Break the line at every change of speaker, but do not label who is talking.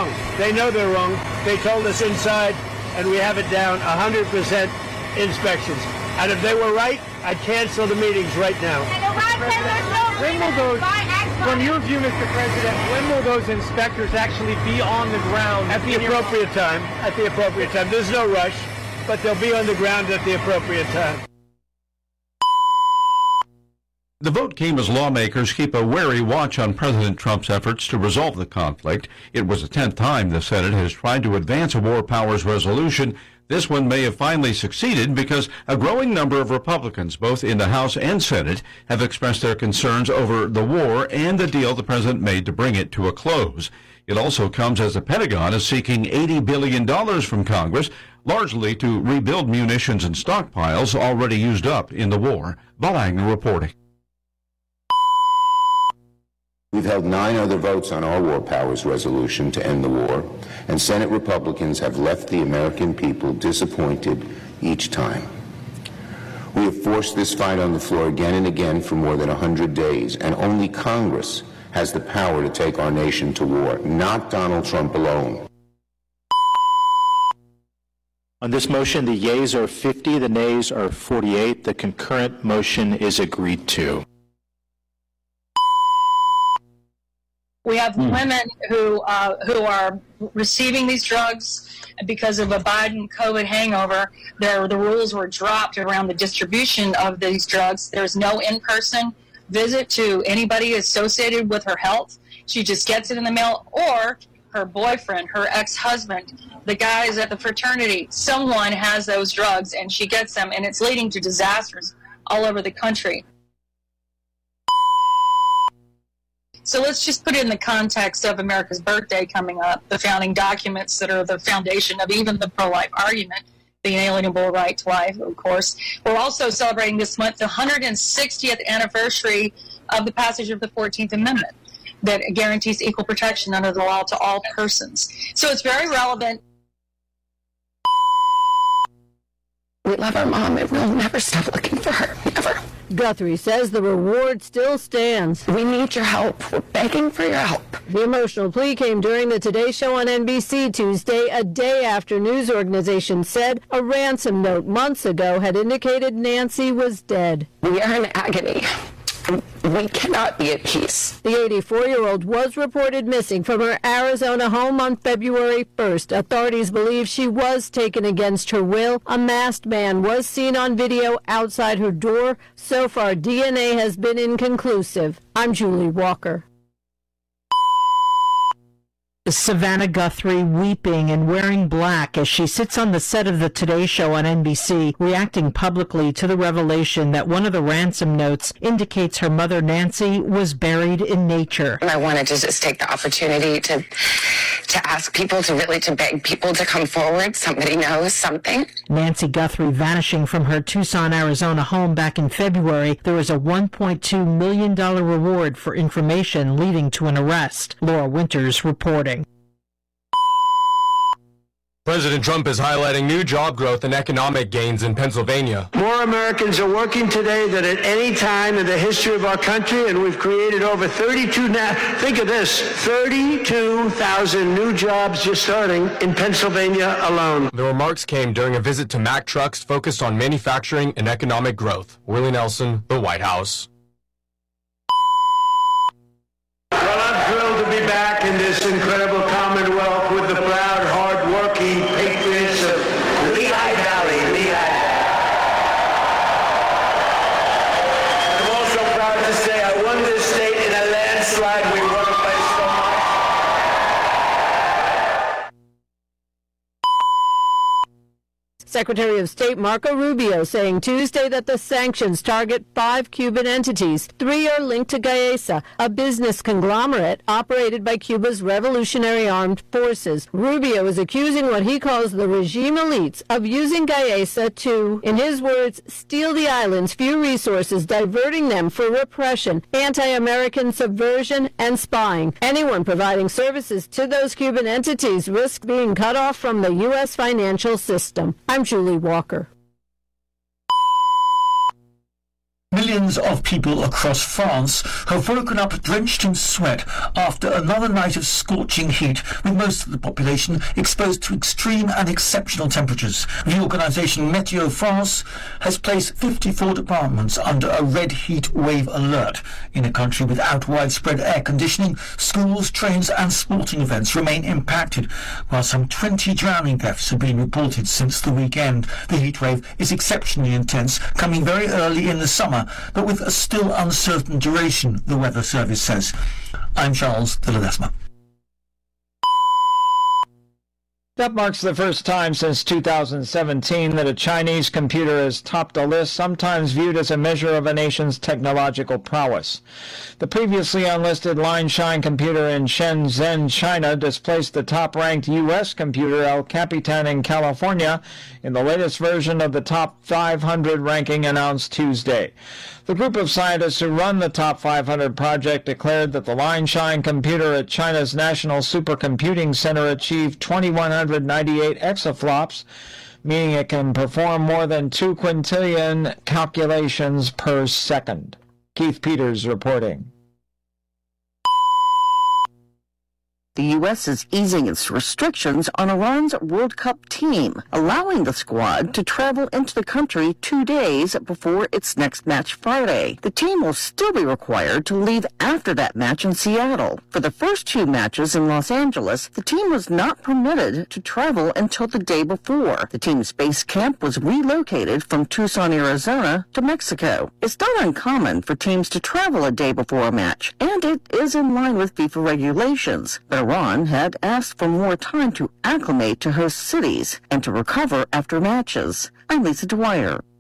wrong. They know they're wrong. They told us inside, and we have it down 100% inspections. And if they were right, I'd cancel the meetings right now.
When will those, from your view, Mr. President, when will those inspectors actually be on the ground?
At the appropriate time. At the appropriate time. There's no rush, but they'll be on the ground at the appropriate time.
The vote came as lawmakers keep a wary watch on President Trump's efforts to resolve the conflict. It was the 10th time the Senate has tried to advance a war powers resolution. This one may have finally succeeded because a growing number of Republicans, both in the House and Senate, have expressed their concerns over the war and the deal the president made to bring it to a close. It also comes as the Pentagon is seeking $80 billion from Congress, largely to rebuild munitions and stockpiles already used up in the war. Bob Agnew reporting.
We've held 9 other votes on our war powers resolution to end the war, and Senate Republicans have left the American people disappointed each time. We have forced this fight on the floor again and again for more than 100 days, and only Congress has the power to take our nation to war, not Donald Trump alone.
On this motion, the yeas are 50, the nays are 48. The concurrent motion is agreed to.
We have women who are receiving these drugs because of a Biden COVID hangover. The rules were dropped around the distribution of these drugs. There's no in-person visit to anybody associated with her health. She just gets it in the mail, or her boyfriend, her ex-husband, the guys at the fraternity, someone has those drugs and she gets them, and it's leading to disasters all over the country. So let's just put it in the context of America's birthday coming up, the founding documents that are the foundation of even the pro-life argument, the inalienable right to life, of course. We're also celebrating this month the 160th anniversary of the passage of the 14th Amendment that guarantees equal protection under the law to all persons. So it's very relevant.
We love our mom and we'll never stop looking for her, never.
Guthrie says the reward still stands.
We need your help. We're begging for your help.
The emotional plea came during the Today Show on NBC Tuesday, a day after news organizations said a ransom note months ago had indicated Nancy was dead.
We are in agony. We cannot be at peace.
The 84-year-old was reported missing from her Arizona home on February 1st. Authorities believe she was taken against her will. A masked man was seen on video outside her door. So far, DNA has been inconclusive. I'm Julie Walker.
Savannah Guthrie weeping and wearing black as she sits on the set of the Today Show on NBC, reacting publicly to the revelation that one of the ransom notes indicates her mother Nancy was buried in nature.
And I wanted to just take the opportunity to ask people to beg people to come forward. Somebody knows something.
Nancy Guthrie vanishing from her Tucson, Arizona home back in February. There was a $1.2 million reward for information leading to an arrest. Laura Winters reporting.
President Trump is highlighting new job growth and economic gains in Pennsylvania.
More Americans are working today than at any time in the history of our country, and we've created over 32,000 new jobs just starting in Pennsylvania alone.
The remarks came during a visit to Mack Trucks focused on manufacturing and economic growth. Willie Nelson, the White House.
Well, I'm thrilled to be back in this incredible Commonwealth with the proud, hard-working patriots of Lehigh Valley. I'm also proud to say I won this state in a landslide. We won it by so much.
Secretary of State Marco Rubio saying Tuesday that the sanctions target 5 Cuban entities. 3 are linked to Gaesa, a business conglomerate operated by Cuba's Revolutionary Armed Forces. Rubio is accusing what he calls the regime elites of using Gaesa to, in his words, steal the island's few resources, diverting them for repression, anti-American subversion, and spying. Anyone providing services to those Cuban entities risks being cut off from the U.S. financial system. I'm Julie Walker.
Millions of people across France have woken up drenched in sweat after another night of scorching heat, with most of the population exposed to extreme and exceptional temperatures. The organisation Meteo France has placed 54 departments under a red heat wave alert. In a country without widespread air conditioning, schools, trains and sporting events remain impacted, while some 20 drowning deaths have been reported since the weekend. The heat wave is exceptionally intense, coming very early in the summer, but with a still uncertain duration, the Weather Service says. I'm Charles de Ledesma.
That marks the first time since 2017 that a Chinese computer has topped a list sometimes viewed as a measure of a nation's technological prowess. The previously unlisted Line Shine computer in Shenzhen, China, displaced the top-ranked U.S. computer El Capitan in California in the latest version of the Top 500 ranking announced Tuesday. The group of scientists who run the Top 500 project declared that the Line Shine computer at China's National Supercomputing Center achieved 2,198 exaflops, meaning it can perform more than 2 quintillion calculations per second. Keith Peters reporting.
The U.S. is easing its restrictions on Iran's World Cup team, allowing the squad to travel into the country 2 days before its next match Friday. The team will still be required to leave after that match in Seattle. For the first 2 matches in Los Angeles, the team was not permitted to travel until the day before. The team's base camp was relocated from Tucson, Arizona to Mexico. It's not uncommon for teams to travel a day before a match, and it is in line with FIFA regulations. But Iran had asked for more time to acclimate to host cities and to recover after matches. I'm Lisa Dwyer.